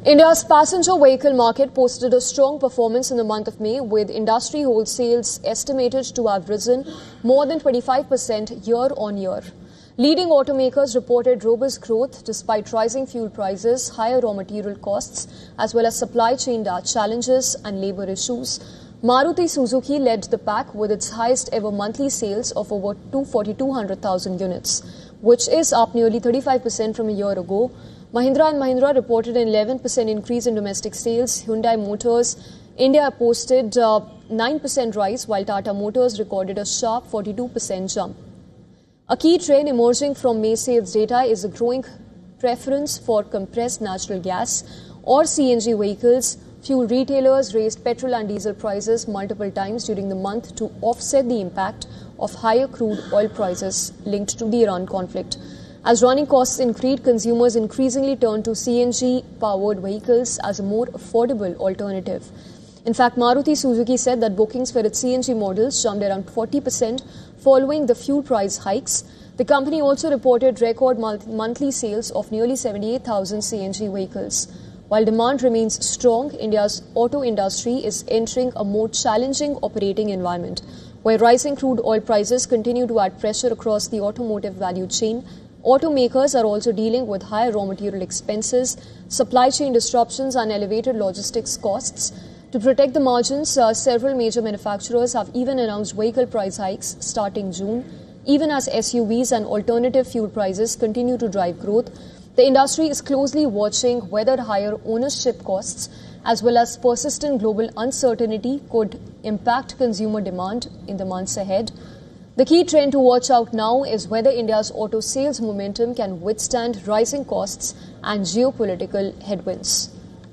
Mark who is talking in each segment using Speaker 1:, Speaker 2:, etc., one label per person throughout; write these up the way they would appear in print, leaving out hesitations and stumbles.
Speaker 1: India's passenger vehicle market posted a strong performance in the month of May, with industry wholesales estimated to have risen more than 25% year-on-year. Leading automakers reported robust growth despite rising fuel prices, higher raw material costs, as well as supply chain challenges and labor issues. Maruti Suzuki led the pack with its highest ever monthly sales of over 4,200,000 units, which is up nearly 35% from a year ago. Mahindra & Mahindra reported an 11% increase in domestic sales. Hyundai Motors India posted a 9% rise, while Tata Motors recorded a sharp 42% jump. A key trend emerging from May sales data is a growing preference for compressed natural gas or CNG vehicles. Fuel retailers raised petrol and diesel prices multiple times during the month to offset the impact of higher crude oil prices linked to the Iran conflict. As running costs increased, consumers increasingly turned to CNG-powered vehicles as a more affordable alternative. In fact, Maruti Suzuki said that bookings for its CNG models jumped around 40% following the fuel price hikes. The company also reported record monthly sales of nearly 78,000 CNG vehicles. While demand remains strong, India's auto industry is entering a more challenging operating environment, where rising crude oil prices continue to add pressure across the automotive value chain. Automakers are also dealing with higher raw material expenses, supply chain disruptions and elevated logistics costs. To protect the margins, several major manufacturers have even announced vehicle price hikes starting June. Even as SUVs and alternative fuel prices continue to drive growth, the industry is closely watching whether higher ownership costs as well as persistent global uncertainty could impact consumer demand in the months ahead. The key trend to watch out now is whether India's auto sales momentum can withstand rising costs and geopolitical headwinds.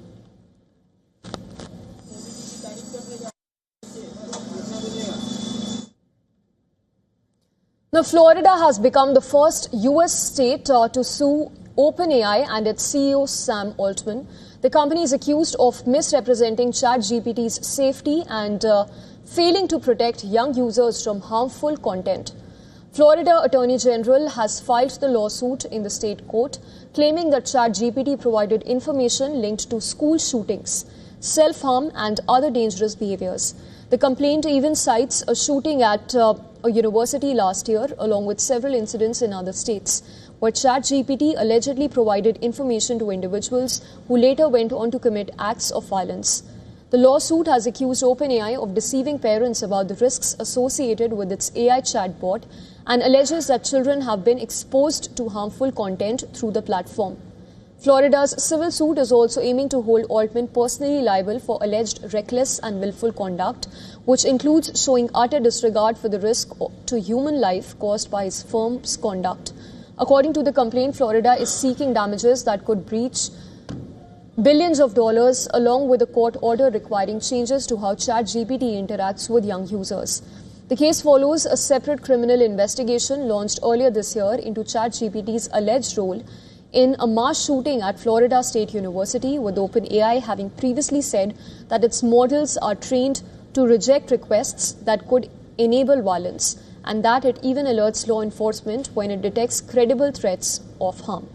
Speaker 1: Now, Florida has become the first U.S. state to sue OpenAI and its CEO Sam Altman. The company is accused of misrepresenting ChatGPT's safety and failing to protect young users from harmful content. Florida Attorney General has filed the lawsuit in the state court, claiming that ChatGPT provided information linked to school shootings, self-harm and other dangerous behaviors. The complaint even cites a shooting at a university last year, along with several incidents in other states, where ChatGPT allegedly provided information to individuals who later went on to commit acts of violence. The lawsuit has accused OpenAI of deceiving parents about the risks associated with its AI chatbot and alleges that children have been exposed to harmful content through the platform. Florida's civil suit is also aiming to hold Altman personally liable for alleged reckless and willful conduct, which includes showing utter disregard for the risk to human life caused by his firm's conduct. According to the complaint, Florida is seeking damages that could breach billions of dollars, along with a court order requiring changes to how ChatGPT interacts with young users. The case follows a separate criminal investigation launched earlier this year into ChatGPT's alleged role in a mass shooting at Florida State University, with OpenAI having previously said that its models are trained to reject requests that could enable violence, and that it even alerts law enforcement when it detects credible threats of harm.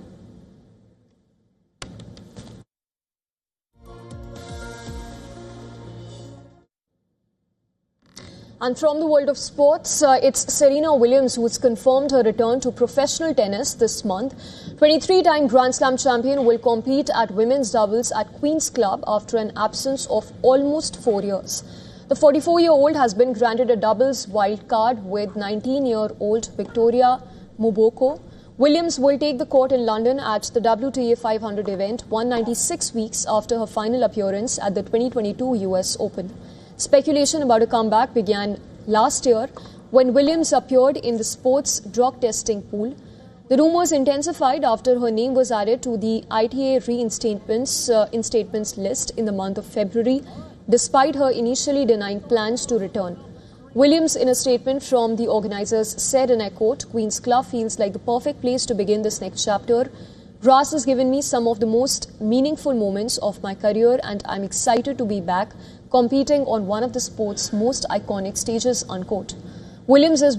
Speaker 1: And from the world of sports, it's Serena Williams who's confirmed her return to professional tennis this month. 23-time Grand Slam champion will compete at women's doubles at Queen's Club after an absence of almost 4 years. The 44-year-old has been granted a doubles wild card with 19-year-old Victoria Mboko. Williams will take the court in London at the WTA 500 event 196 weeks after her final appearance at the 2022 US Open. Speculation about a comeback began last year when Williams appeared in the sports drug testing pool. The rumors intensified after her name was added to the ITA reinstatements list in the month of February, despite her initially denying plans to return. Williams, in a statement from the organizers, said, and I quote, "Queen's Club feels like the perfect place to begin this next chapter. Grass has given me some of the most meaningful moments of my career, and I'm excited to be back competing on one of the sport's most iconic stages," unquote. Williams is